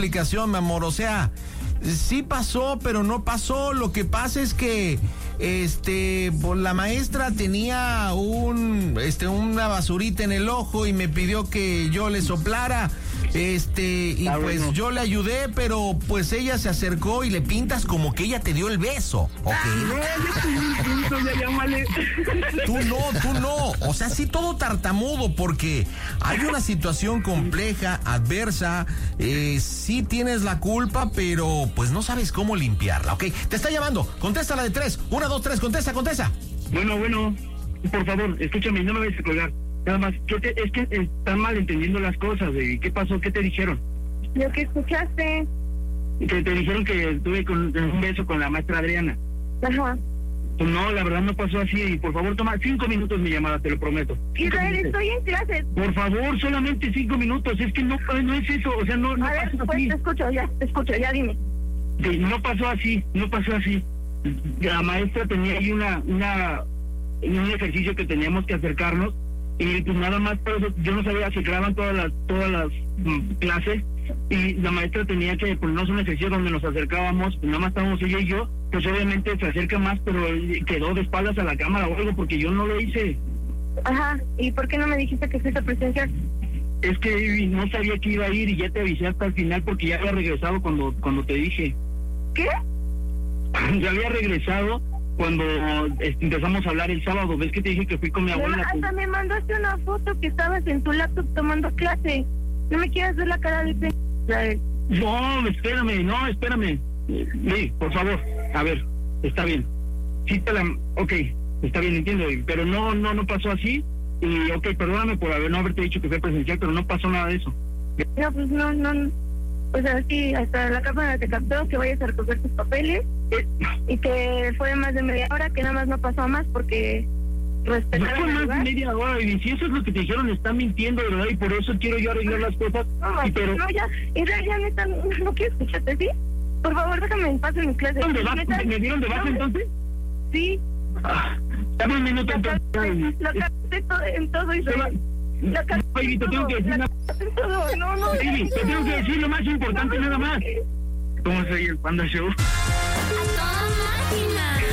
explicación, mi amor. O sea, sí pasó, pero no pasó. Lo que pasa es que pues la maestra tenía una basurita en el ojo y me pidió que yo le soplara. Y pues bueno, yo le ayudé, pero pues ella se acercó y le pintas como que ella te dio el beso, ¿ok? Tú no. O sea, sí todo tartamudo, porque hay una situación compleja, adversa, sí tienes la culpa, pero pues no sabes cómo limpiarla, ¿ok? Te está llamando, contéstala de 3, 1, 2, 3, contesta. Bueno, por favor, escúchame, no me vayas a colgar. Nada más, es que están mal entendiendo las cosas. ¿Qué pasó? ¿Qué te dijeron? Lo que escuchaste. Que te dijeron que estuve con un beso con la maestra Adriana. Ajá. Pues no, la verdad no pasó así. Por favor, toma 5 minutos mi llamada, te lo prometo. Israel, estoy en clase. Por favor, solamente 5 minutos. Es que no es eso. O sea, no a ver, pasó pues así. te escucho, ya dime. Sí, no pasó así. La maestra tenía ahí un ejercicio que teníamos que acercarnos. Y pues nada más, pero yo no sabía, se graban todas las clases, y la maestra tenía que ponernos un ejercicio donde nos acercábamos, pues nada más estábamos ella y yo, pues obviamente se acerca más, pero quedó de espaldas a la cámara o algo, porque yo no lo hice. Ajá, ¿y por qué no me dijiste que fuiste presencial? Es que no sabía que iba a ir y ya te avisé hasta el final porque ya había regresado cuando te dije. ¿Qué? Ya había regresado cuando empezamos a hablar el sábado. ¿Ves que te dije que fui con mi abuela? Hasta me mandaste una foto que estabas en tu laptop tomando clase. ¿No me quieres ver la cara de pena? No, espérame. Sí, por favor. A ver, está bien. Sí ok, está bien, entiendo. Pero no pasó así. Y ok, perdóname por no haberte dicho que fue presencial, pero no pasó nada de eso. No, pues no. O sea, sí, hasta la cámara te captó que vayas a recoger tus papeles y que fue más de media hora, que nada más no pasó más porque respetaron no fue el más lugar. de media hora, y si eso es lo que te dijeron, están mintiendo, de verdad, y por eso quiero yo arreglar las cosas. No, ya neta, no quiero escucharte, ¿sí? Por favor, déjame en paz en mi clase. ¿Me dieron de baja entonces? Sí. Dame un minuto entonces. Lo capté en todo, Israel. Baby, te tengo que decir no. Baby, te tengo que decir lo más importante, nada más. ¿Cómo soy el Panda Show? ¡A toda máquina!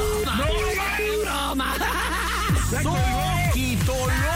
¡Broma! ¡Loki!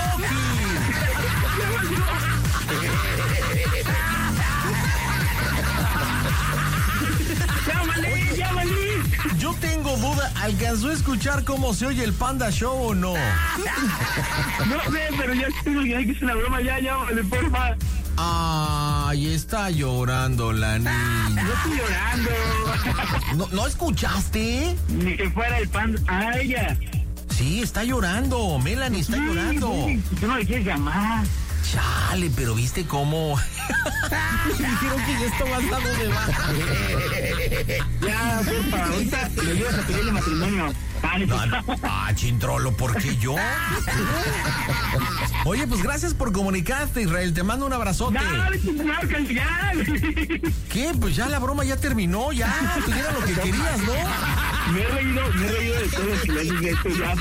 ¡Llámale! Yo tengo duda, ¿alcanzó a escuchar cómo se oye el Panda Show o no? No sé, pero ya estoy que es una broma, llámale, porfa. Ay, está llorando la niña. No estoy llorando. ¿No escuchaste? Ni que fuera el Panda. ¡Ah, ella! Sí, está llorando. Melanie está llorando. Tú no le quieres llamar. Chale, pero ¿viste cómo? Dijeron que ya está avanzado de baja. Ya, porfa, ahorita le ayudas a pedirle matrimonio. Chintrolo, ¿por qué yo? Oye, pues gracias por comunicarte, Israel. Te mando un abrazote. Ya. ¿Qué? Pues ya la broma ya terminó, ya. Pues era lo que querías, ¿no? Me he reído de todo que le dije esto ya.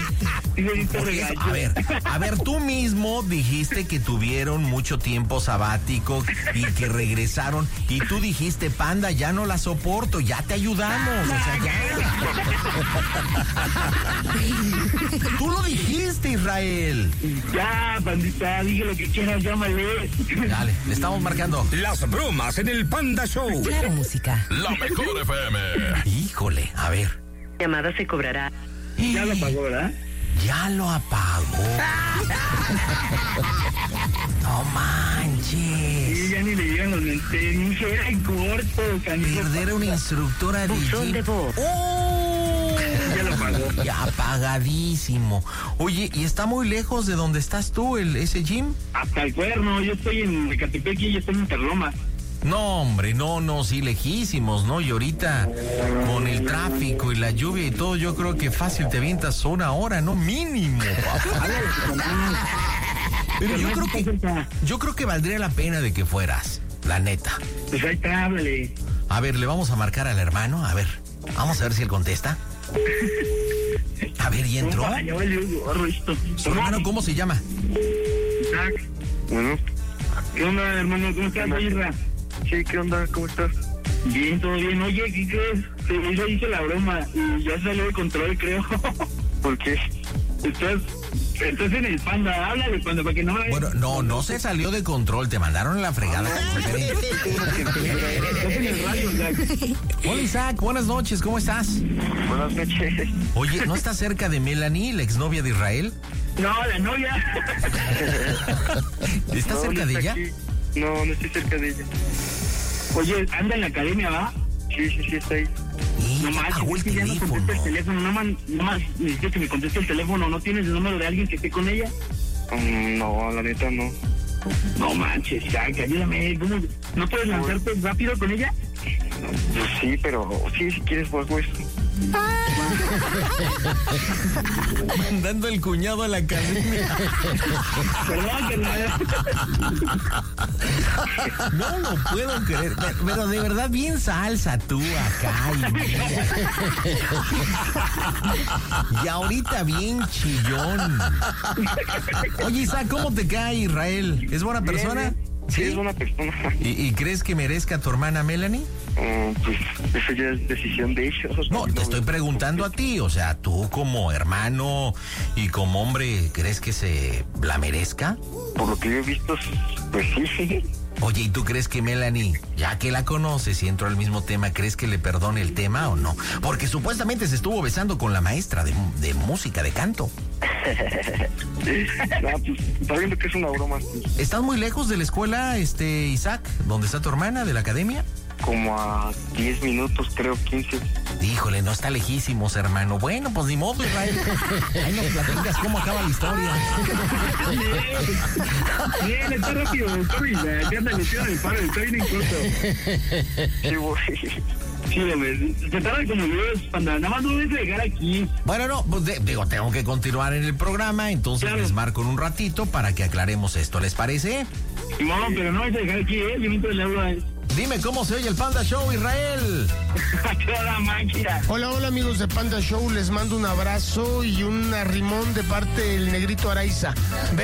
A ver, tú mismo dijiste que tuvieron mucho tiempo sabático y que regresaron, y tú dijiste, Panda, ya no la soporto, ya te ayudamos, o sea, ya. Tú lo dijiste, Israel. Ya, Pandita, dije lo que quieras, llámale. Dale, le estamos marcando. Las bromas en el Panda Show. Claro, música. La mejor FM. Híjole, a ver. Llamada se cobrará. Ya lo pagó, ¿verdad? Ya lo apagó. No manches. Sí, ya ni le llegan los lentes. Ni que era en corto, canijo. Perder a una instructora de Buzón de voz. ¡Oh! Ya lo pagó. Ya apagadísimo. Oye, ¿y está muy lejos de donde estás tú, ese gym? Hasta el cuerno. Yo estoy en Ecatepec y ella está en Interloma. No, hombre, no, sí, lejísimos, ¿no? Y ahorita, con el tráfico y la lluvia y todo, yo creo que fácil te avientas 1 hora, ¿no? Mínimo, papá. Pero yo creo que valdría la pena de que fueras, la neta. Pues ahí está, háblale. A ver, le vamos a marcar al hermano, a ver, vamos a ver si él contesta. A ver, ¿y entró? Ya valió gorro esto. ¿Su hermano cómo se llama? Isaac. Bueno. ¿Qué onda, hermano? ¿Cómo estás, Isra? Sí, ¿qué onda? ¿Cómo estás? Bien, todo bien. Oye, ¿qué crees? Yo hice la broma y ya salió de control, creo. ¿Por qué? Estás en el Panda, háblale, Panda, para que no me... Bueno, no se salió de control, te mandaron a la fregada. Estás en el radio, Jack. Hola Isaac, buenas noches, ¿cómo estás? Buenas noches. Oye, ¿no estás cerca de Melanie, la exnovia de Israel? No, la novia. ¿Estás No, cerca no de está ella? aquí. No estoy cerca de ella. Oye, anda en la academia, ¿va? Sí, está ahí. Y No ya manches, apagó es el que ya no contesta el teléfono. teléfono, no más necesito que me conteste el teléfono. ¿No tienes el número de alguien que esté con ella? No, la neta no. No manches, Jack, ayúdame. ¿Cómo? ¿No puedes lanzarte rápido con ella? Pues sí, pero sí, si quieres, pues, Mandando el cuñado a la academia. Perdón, carnal. No lo puedo creer. Pero de verdad, bien salsa tú acá. Y ahorita bien chillón. Oye, Isaac, ¿cómo te cae Israel? ¿Es buena persona? Sí, es buena persona. ¿Y crees que merezca a tu hermana Melanie? Pues eso ya es decisión de ellos. No, te estoy preguntando a ti. O sea, tú como hermano y como hombre, ¿crees que se la merezca? Por lo que yo he visto, pues sí. Oye, ¿y tú crees que Melanie, ya que la conoces y entró al mismo tema, crees que le perdone el tema o no? Porque supuestamente se estuvo besando con la maestra de música, de canto. No, pues está viendo que es una broma. ¿Estás muy lejos de la escuela, Isaac, donde está tu hermana, de la academia? Como a 10 minutos, creo, 15. Híjole, no está lejísimos, hermano. Bueno, pues ni modo, Israel. Ahí nos platicas cómo acaba la historia. Bien, está rápido, Toby. Ya anda metido en el paro, está bien en corto. Sí, güey. Sí, hombre, se tardan como 10, Panda. Nada más no debes dejar aquí. Bueno, no, pues digo, tengo que continuar en el programa, entonces Claro. les marco en un ratito para que aclaremos esto. ¿Les parece? No, pero no debes dejar aquí, Yo mientras le hablo a él. Dime cómo se oye el Panda Show, Israel. Toda máquina. Hola amigos de Panda Show, les mando un abrazo y un arrimón de parte del Negrito Araiza.